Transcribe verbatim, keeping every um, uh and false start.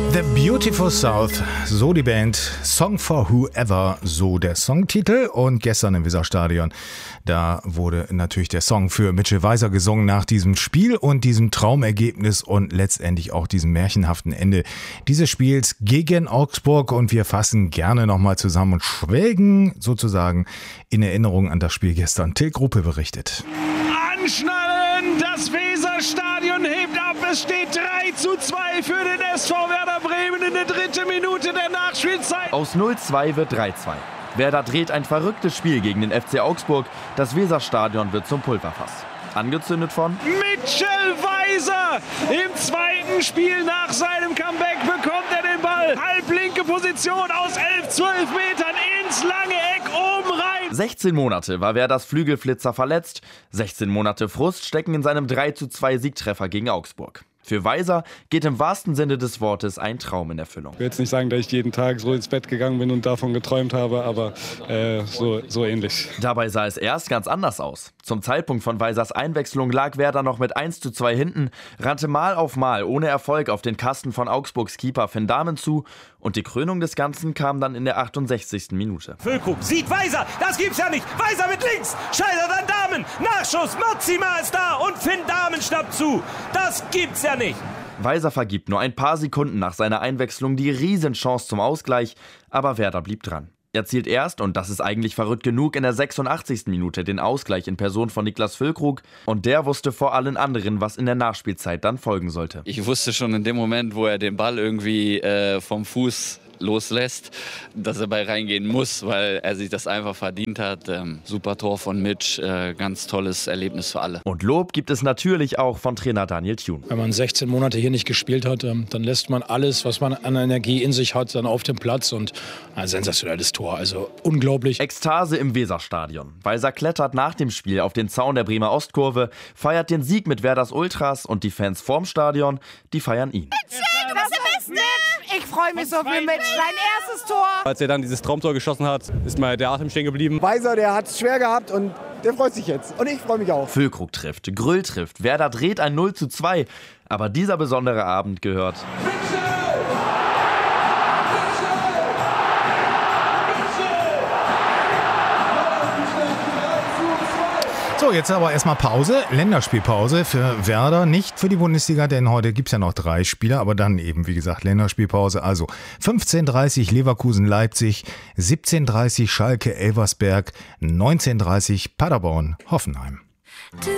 The Beautiful South, so die Band, Song for Whoever, so der Songtitel. Und gestern im Weserstadion, da wurde natürlich der Song für Mitchell Weiser gesungen nach diesem Spiel und diesem Traumergebnis und letztendlich auch diesem märchenhaften Ende dieses Spiels gegen Augsburg. Und wir fassen gerne nochmal zusammen und schwelgen sozusagen in Erinnerung an das Spiel gestern. Till Gruppe berichtet. Anschnallen, das Weserstadion hebt ab, es steht drei zu zwei für den S V Werder Bremen in der dritten Minute der Nachspielzeit. Aus null zu zwei wird drei zu zwei. Werder dreht ein verrücktes Spiel gegen den F C Augsburg, das Weserstadion wird zum Pulverfass. Angezündet von Mitchell Weiser. Im zweiten Spiel nach seinem Comeback bekommt er den Ball. Halblinke Position aus elf, zwölf Metern ins lange Eck oben rein. sechzehn Monate war Werders Flügelflitzer verletzt. sechzehn Monate Frust stecken in seinem drei zu zwei Siegtreffer gegen Augsburg. Für Weiser geht im wahrsten Sinne des Wortes ein Traum in Erfüllung. Ich will jetzt nicht sagen, dass ich jeden Tag so ins Bett gegangen bin und davon geträumt habe, aber äh, so, so ähnlich. Dabei sah es erst ganz anders aus. Zum Zeitpunkt von Weisers Einwechslung lag Werder noch mit eins zu zwei hinten, rannte Mal auf Mal ohne Erfolg auf den Kasten von Augsburgs Keeper Finn Dahmen zu und die Krönung des Ganzen kam dann in der achtundsechzigsten Minute. Füllkrug sieht Weiser, das gibt's ja nicht. Weiser mit links, scheitert an Dahmen, Nachschuss, Maximal ist da und Finn Dahmen schnappt zu. Das gibt's ja nicht. Weiser vergibt nur ein paar Sekunden nach seiner Einwechslung die Riesenchance zum Ausgleich, aber Werder blieb dran. Er zielt erst, und das ist eigentlich verrückt genug, in der sechsundachtzigsten Minute den Ausgleich in Person von Niklas Füllkrug. Und der wusste vor allen anderen, was in der Nachspielzeit dann folgen sollte. Ich wusste schon in dem Moment, wo er den Ball irgendwie äh, vom Fuß loslässt, dass er bei reingehen muss, weil er sich das einfach verdient hat. Ähm, super Tor von Mitch, äh, ganz tolles Erlebnis für alle. Und Lob gibt es natürlich auch von Trainer Daniel Thune. Wenn man sechzehn Monate hier nicht gespielt hat, dann lässt man alles, was man an Energie in sich hat, dann auf dem Platz und ein sensationelles Tor, also unglaublich. Ekstase im Weserstadion. Weiser klettert nach dem Spiel auf den Zaun der Bremer Ostkurve, feiert den Sieg mit Werders Ultras und die Fans vorm Stadion, die feiern ihn. Ich freue mich so für Mitch, sein erstes Tor. Als er dann dieses Traumtor geschossen hat, ist mal der Atem stehen geblieben. Weiser, der hat es schwer gehabt und der freut sich jetzt. Und ich freue mich auch. Füllkrug trifft, Grüll trifft, Werder dreht ein null zu zwei. Aber dieser besondere Abend gehört So, jetzt aber erstmal Pause, Länderspielpause für Werder, nicht für die Bundesliga, denn heute gibt es ja noch drei Spiele, aber dann eben, wie gesagt, Länderspielpause. Also fünfzehn Uhr dreißig Leverkusen-Leipzig, siebzehn Uhr dreißig Schalke-Elversberg, neunzehn Uhr dreißig Paderborn-Hoffenheim.